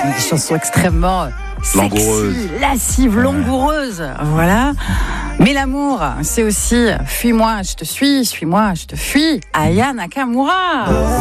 Une chanson extrêmement Langoureuse. sexy, lascive, langoureuse. Voilà. Mais l'amour, c'est aussi fuis-moi, je te suis, suis-moi, je te fuis. Aya Nakamura.